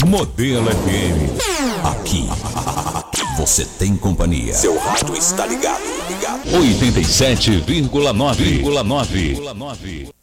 Modelo FM. Aqui você tem companhia. Seu rádio está ligado. 87,9.